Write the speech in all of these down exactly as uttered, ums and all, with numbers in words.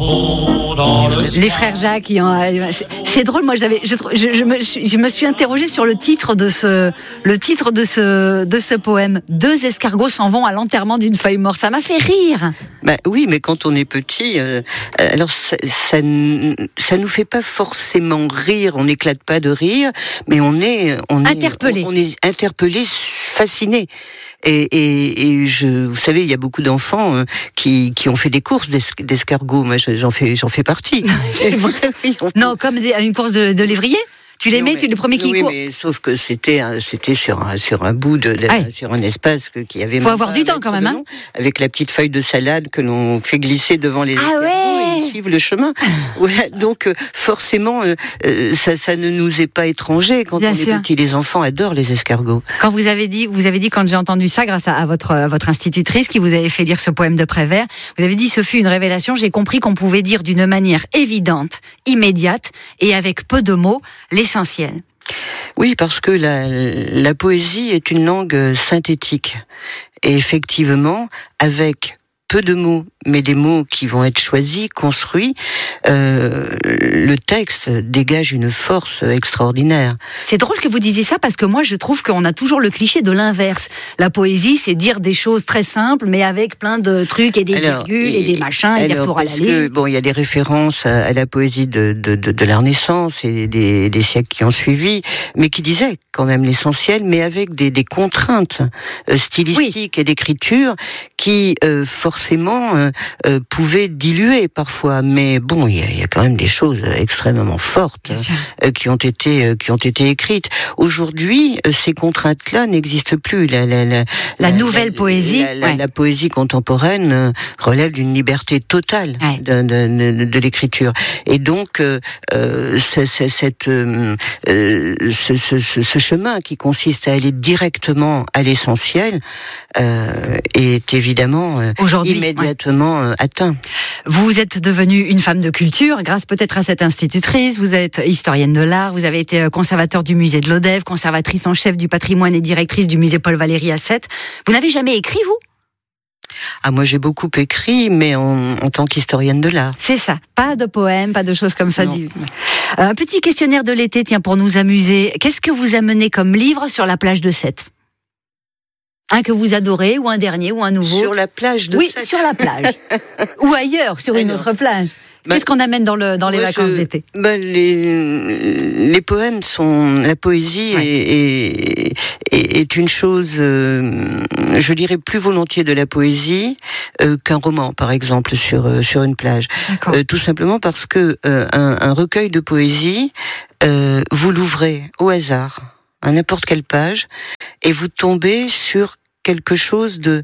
Les frères Jacques, qui ont, c'est, c'est drôle. Moi, j'avais, je, je, je, me, je me suis interrogée sur le titre de ce, le titre de ce, de ce poème. Deux escargots s'en vont à l'enterrement d'une feuille morte. Ça m'a fait rire. Bah oui, mais quand on est petit, euh, alors ça, ça, ça nous fait pas forcément rire. On n'éclate pas de rire, mais on est, on est interpellé. On, on est interpellé, fasciné. Et, et, et je, vous savez, il y a beaucoup d'enfants euh, qui, qui ont fait des courses d'es, d'escargots. Moi, j'en fais, j'en fais partie. C'est vrai. Oui, non, comme des, une course de, de lévrier. Tu l'aimais, non, tu es le premier qui oui, court. Oui, mais sauf que c'était, c'était sur un, sur un bout de, de ouais. sur un espace que, qui avait. Faut avoir du temps quand même, hein. Avec la petite feuille de salade que l'on fait glisser devant les ah escargots ouais. et ils suivent le chemin. Voilà, donc forcément, euh, ça, ça ne nous est pas étranger quand Bien on sûr. est petit. Les enfants adorent les escargots. Quand vous avez dit, vous avez dit quand j'ai entendu ça, grâce à, à votre à votre institutrice qui vous avait fait lire ce poème de Prévert, vous avez dit ce fut une révélation. J'ai compris qu'on pouvait dire d'une manière évidente, immédiate et avec peu de mots l'essentiel. Oui, parce que la, la poésie est une langue synthétique. Et effectivement, avec peu de mots, mais des mots qui vont être choisis, construits, euh, le texte dégage une force extraordinaire. C'est drôle que vous disiez ça, parce que moi, je trouve qu'on a toujours le cliché de l'inverse. La poésie, c'est dire des choses très simples, mais avec plein de trucs et des alors, virgules et, et des machins, alors, et des retours à la ligne. Que, bon, il y a des références à, à la poésie de, de, de, de la Renaissance et des, des siècles qui ont suivi, mais qui disaient quand même l'essentiel, mais avec des, des contraintes euh, stylistiques oui. et d'écriture qui, euh, forcément, euh, euh, pouvaient diluer parfois. Mais bon, il y, y a quand même des choses extrêmement fortes euh, qui ont été euh, qui ont été écrites. Aujourd'hui, euh, ces contraintes-là n'existent plus. La, la, la, la, la nouvelle la, poésie, la, la, ouais. la poésie contemporaine euh, relève d'une liberté totale ouais. de, de, de, de l'écriture. Et donc, euh, euh, c'est, c'est, cette, euh, ce, ce, ce, ce chemin qui consiste à aller directement à l'essentiel euh, est évidemment euh, immédiatement ouais. euh, atteint. Vous êtes devenue une femme de culture grâce peut-être à cette institutrice. Vous êtes historienne de l'art, vous avez été conservateur du musée de l'Odève, conservatrice en chef du patrimoine et directrice du musée Paul Valéry à Sète. Vous n'avez jamais écrit, vous ? Ah, moi j'ai beaucoup écrit, mais en, en tant qu'historienne de l'art. C'est ça, pas de poèmes, pas de choses comme ça. Du... Un petit questionnaire de l'été, tiens, pour nous amuser. Qu'est-ce que vous amenez comme livre sur la plage de Sète ? Un que vous adorez, ou un dernier, ou un nouveau ? Sur la plage de oui, Sète. Oui, sur la plage. Ou ailleurs, sur une Alors, autre plage. Bah, Qu'est-ce qu'on amène dans, le, dans les vacances je, d'été ? bah, les, les poèmes sont... La poésie ouais. est, est, est une chose, euh, je dirais, plus volontiers de la poésie euh, qu'un roman, par exemple, sur, euh, sur une plage. Euh, tout simplement parce que euh, un, un recueil de poésie, euh, vous l'ouvrez au hasard, à n'importe quelle page, et vous tombez sur quelque chose de,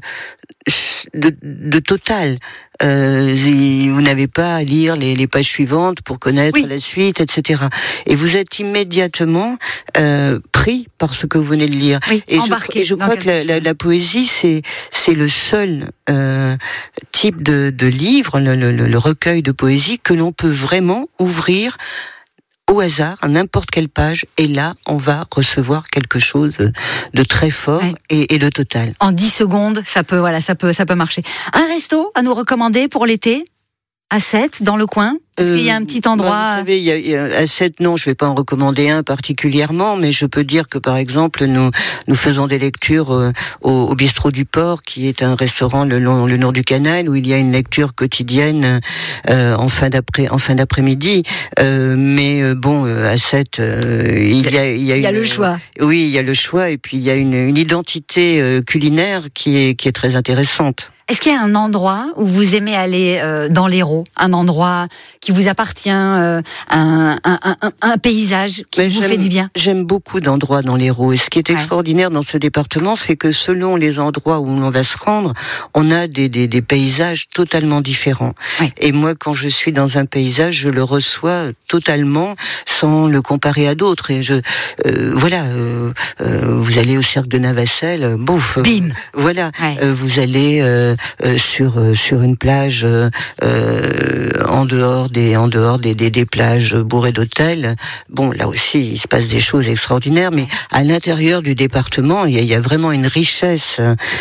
de, de total. Euh, vous n'avez pas à lire les, les pages suivantes pour connaître oui. la suite, et cetera. Et vous êtes immédiatement euh, pris par ce que vous venez de lire. Oui, et, je, et je crois que la, la, la poésie, c'est, c'est le seul euh, type de, de livre, le, le, le recueil de poésie que l'on peut vraiment ouvrir au hasard, à n'importe quelle page, et là, on va recevoir quelque chose de très fort ouais. et, et de total. En dix secondes, ça peut, voilà, ça peut, ça peut marcher. Un resto à nous recommander pour l'été, à Sète, dans le coin ? Est-ce euh, qu'il y a un petit endroit bah, Vous savez, il y a, il y a, à Sète, non, je ne vais pas en recommander un particulièrement, mais je peux dire que, par exemple, nous, nous faisons des lectures euh, au, au Bistrot du Port, qui est un restaurant le long, le long du canal, où il y a une lecture quotidienne euh, en, fin d'après, en fin d'après-midi. Euh, mais euh, bon, euh, à Sète, euh, il y a, il y a, il y a une, le choix. Euh, oui, il y a le choix, et puis il y a une, une identité euh, culinaire qui est, qui est très intéressante. Est-ce qu'il y a un endroit où vous aimez aller euh, dans l'Hérault, un endroit qui vous appartient, euh, un, un, un, un paysage qui Mais vous fait du bien ? J'aime beaucoup d'endroits dans l'Hérault. Et ce qui est ouais. extraordinaire dans ce département, c'est que selon les endroits où l'on va se rendre, on a des, des, des paysages totalement différents. Ouais. Et moi, quand je suis dans un paysage, je le reçois totalement sans le comparer à d'autres. Et je, euh, voilà, euh, euh, vous allez au Cercle de Navassel, bouf, bim, voilà, ouais. euh, vous allez euh, Euh, sur euh, sur une plage euh, en en dehors des, en dehors des, des, des plages bourrées d'hôtels. Bon, là aussi, il se passe des choses extraordinaires, mais à l'intérieur du département, il y a, il y a vraiment une richesse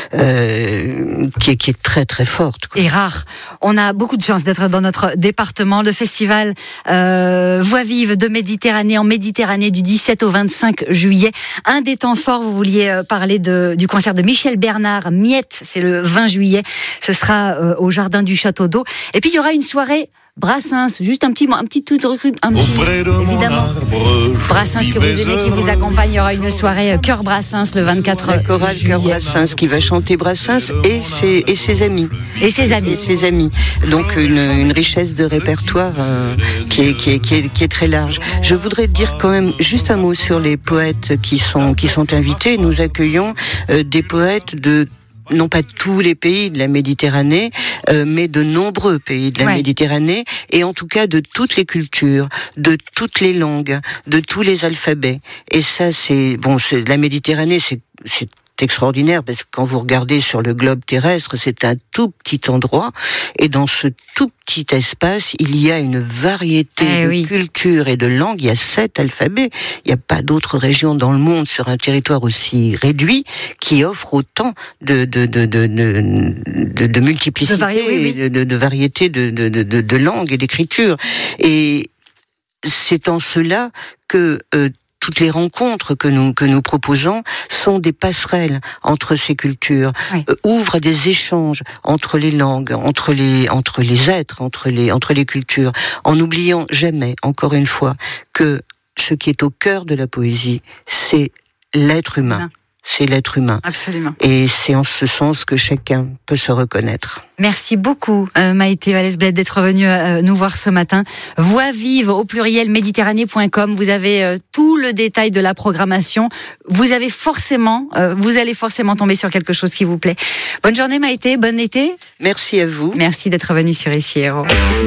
euh, qui, est, qui est très très forte, quoi. Et rare. On a beaucoup de chance d'être dans notre département. Le festival euh, Voix vive de Méditerranée en Méditerranée du dix-sept au vingt-cinq juillet. Un des temps forts, vous vouliez parler de, du concert de Michel Bernard, Miette, c'est le vingt juillet. Ce sera euh, au jardin du Château d'Eau. Et puis il y aura une soirée Brassens, juste un petit, un petit tout, un petit, évidemment. Brassens que vous aimez, qui vous accompagne. Il y aura une soirée Cœur Brassens le vingt-quatre juillet. La chorale Cœur Brassens qui va chanter Brassens et ses, et ses amis. Et ses amis. Et ses amis. Donc une, une richesse de répertoire euh, qui, est, qui, est, qui, est, qui est très large. Je voudrais dire quand même juste un mot sur les poètes qui sont, qui sont invités. Nous accueillons euh, des poètes de non pas tous les pays de la Méditerranée, euh, mais de nombreux pays de la ouais. Méditerranée, et en tout cas de toutes les cultures, de toutes les langues, de tous les alphabets. Et ça, c'est bon, c'est la Méditerranée, c'est c'est extraordinaire, parce que quand vous regardez sur le globe terrestre, c'est un tout petit endroit, et dans ce tout petit espace, il y a une variété eh de oui. cultures et de langues. Il y a sept alphabets. Il n'y a pas d'autre région dans le monde sur un territoire aussi réduit qui offre autant de de de de de, de, de multiplicité, de, varié, oui, oui. de, de, de variété de, de de de langues et d'écriture. Et c'est en cela que euh, toutes les rencontres que nous que nous proposons sont des passerelles entre ces cultures, oui. euh, ouvrent des échanges entre les langues, entre les entre les êtres, entre les entre les cultures, en n'oubliant jamais, encore une fois, que ce qui est au cœur de la poésie, c'est l'être humain. Non. C'est l'être humain. Absolument. Et c'est en ce sens que chacun peut se reconnaître. Merci beaucoup, euh, Maïté Vallès-Bled, d'être venue euh, nous voir ce matin. Voix vive au pluriel méditerranée point com. Vous avez euh, tout le détail de la programmation. Vous avez forcément, euh, vous allez forcément tomber sur quelque chose qui vous plaît. Bonne journée, Maïté. Bon été. Merci à vous. Merci d'être venue sur Ici Héros.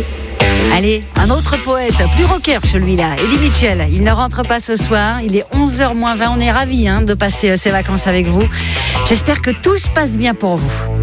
Allez, un autre poète, plus rocker celui-là, Eddie Mitchell. Il ne rentre pas ce soir, il est onze heures moins vingt. On est ravis hein, de passer euh, ces vacances avec vous. J'espère que tout se passe bien pour vous.